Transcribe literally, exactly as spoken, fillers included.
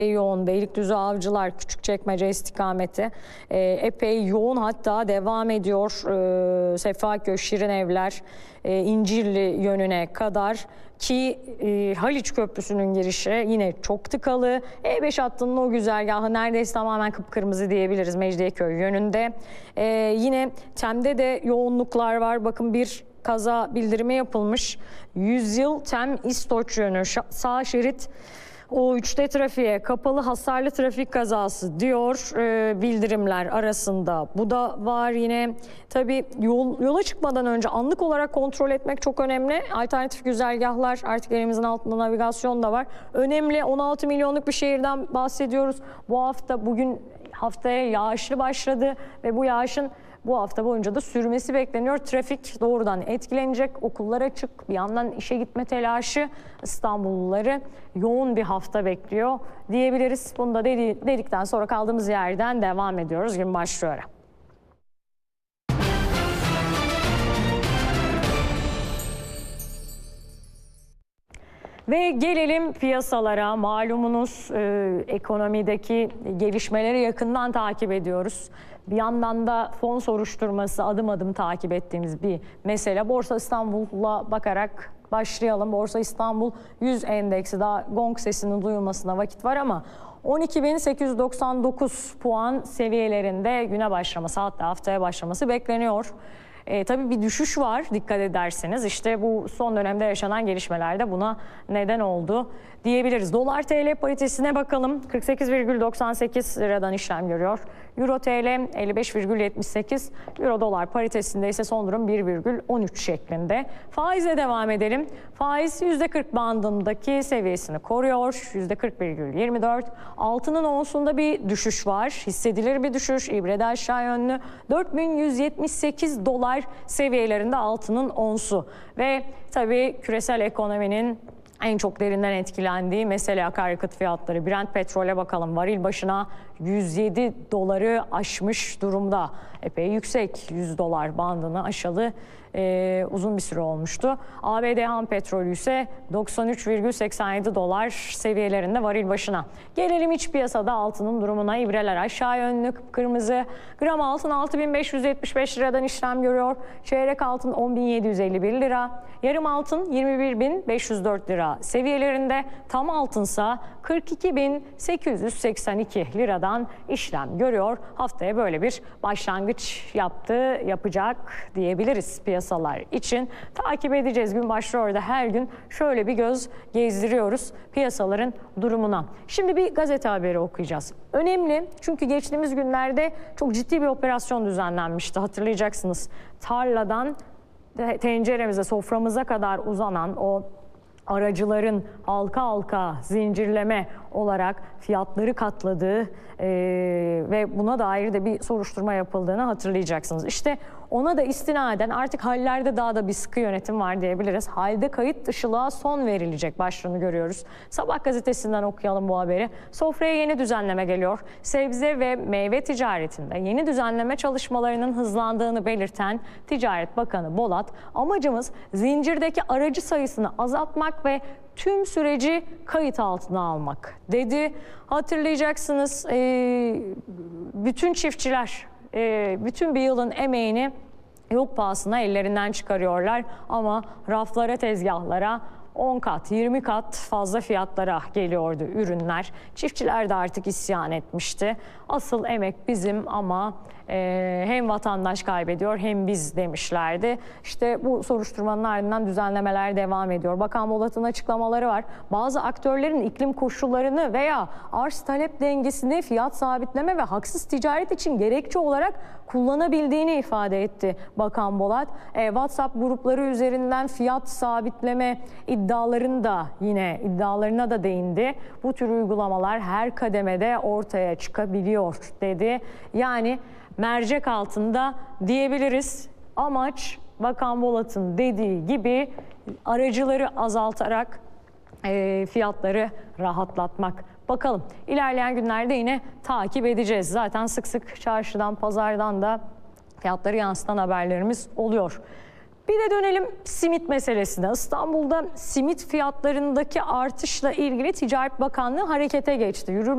yoğun. Beylikdüzü Avcılar Küçükçekmece istikameti e, epey yoğun, hatta devam ediyor. E, Sefaköy, Şirinevler, e, İncirli yönüne kadar ki e, Haliç Köprüsü'nün girişi yine çok tıkalı. E beş hattının o güzergahı neredeyse tamamen kıpkırmızı diyebiliriz Mecidiyeköy yönünde. E, yine Tem'de de yoğunluklar var. Bakın bir kaza bildirimi yapılmış. Yüzyıl Tem İstoç yönü sağ şerit O üçte trafiğe kapalı, hasarlı trafik kazası diyor e, bildirimler arasında. Bu da var yine. Tabii yol, yola çıkmadan önce anlık olarak kontrol etmek çok önemli. Alternatif güzergahlar, artık elimizin altında navigasyon da var. Önemli. on altı milyonluk bir şehirden bahsediyoruz. Bu hafta, bugün haftaya yağışlı başladı ve bu yağışın bu hafta boyunca da sürmesi bekleniyor. Trafik doğrudan etkilenecek. Okullar açık. Bir yandan işe gitme telaşı İstanbulluları yoğun bir hafta bekliyor diyebiliriz. Bunu da dedikten sonra kaldığımız yerden devam ediyoruz. Gün başlıyor. Ve gelelim piyasalara. Malumunuz e, ekonomideki gelişmeleri yakından takip ediyoruz. Bir yandan da fon soruşturması adım adım takip ettiğimiz bir mesele. Borsa İstanbul'a bakarak başlayalım. Borsa İstanbul yüz endeksi, daha gong sesinin duyulmasına vakit var ama on iki bin sekiz yüz doksan dokuz puan seviyelerinde güne başlaması, hatta haftaya başlaması bekleniyor. E, tabii bir düşüş var dikkat ederseniz. İşte bu son dönemde yaşanan gelişmeler de buna neden oldu diyebiliriz. Dolar T L paritesine bakalım. kırk sekiz virgül doksan sekiz liradan işlem görüyor. Euro T L elli beş virgül yetmiş sekiz. Euro dolar paritesinde ise son durum bir virgül on üç şeklinde. Faize devam edelim. Faiz yüzde kırk bandındaki seviyesini koruyor. yüzde kırk virgül yirmi dört. Altının onsunda bir düşüş var. Hissedilir bir düşüş. İbrede aşağı yönlü. dört bin yüz yetmiş sekiz dolar seviyelerinde altının onsu. Ve tabii küresel ekonominin en çok derinden etkilendiği mesele akaryakıt fiyatları. Brent petrole bakalım. Varil başına yüz yedi doları aşmış durumda. Epey yüksek, yüz dolar bandını aşalı e, uzun bir süre olmuştu. A B D ham petrolü ise doksan üç virgül seksen yedi dolar seviyelerinde varil başına. Gelelim iç piyasada altının durumuna. İbreler aşağı yönlü, kırmızı. Gram altın altı bin beş yüz yetmiş beş liradan işlem görüyor. Çeyrek altın on bin yedi yüz elli bir lira. Yarım altın yirmi bir bin beş yüz dört lira seviyelerinde. Tam altınsa kırk iki bin sekiz yüz seksen iki liradan işlem görüyor. Haftaya böyle bir başlangıç yaptı, yapacak diyebiliriz piyasalar için. Takip edeceğiz. Gün başlıyor da her gün şöyle bir göz gezdiriyoruz piyasaların durumuna. Şimdi bir gazete haberi okuyacağız. Önemli, çünkü geçtiğimiz günlerde çok ciddi bir operasyon düzenlenmişti. Hatırlayacaksınız. Tarladan tenceremize, soframıza kadar uzanan o aracıların halka halka zincirleme olarak fiyatları katladığı e, ve buna dair de bir soruşturma yapıldığını hatırlayacaksınız. İşte ona da istinaden artık hallerde daha da bir sıkı yönetim var diyebiliriz. Halde kayıt dışılığa son verilecek başlığını görüyoruz. Sabah gazetesinden okuyalım bu haberi. Sofraya yeni düzenleme geliyor. Sebze ve meyve ticaretinde yeni düzenleme çalışmalarının hızlandığını belirten Ticaret Bakanı Bolat, amacımız zincirdeki aracı sayısını azaltmak ve tüm süreci kayıt altına almak dedi. Hatırlayacaksınız bütün çiftçiler bütün bir yılın emeğini yok pahasına ellerinden çıkarıyorlar ama raflara, tezgahlara on kat, yirmi kat fazla fiyatlara geliyordu ürünler. Çiftçiler de artık isyan etmişti. Asıl emek bizim ama e, hem vatandaş kaybediyor hem biz demişlerdi. İşte bu soruşturmanın ardından düzenlemeler devam ediyor. Bakan Bolat'ın açıklamaları var. Bazı aktörlerin iklim koşullarını veya arz talep dengesini fiyat sabitleme ve haksız ticaret için gerekçe olarak kullanabildiğini ifade etti Bakan Bolat. E, WhatsApp grupları üzerinden fiyat sabitleme iddialarını da yine iddialarına da değindi. Bu tür uygulamalar her kademede ortaya çıkabiliyor dedi. Yani mercek altında diyebiliriz. Amaç Bakan Bolat'ın dediği gibi aracıları azaltarak e, fiyatları rahatlatmak. Bakalım ilerleyen günlerde yine takip edeceğiz. Zaten sık sık çarşıdan, pazardan da fiyatları yansıtan haberlerimiz oluyor. Bir de dönelim simit meselesine. İstanbul'da simit fiyatlarındaki artışla ilgili Ticaret Bakanlığı harekete geçti. Yürür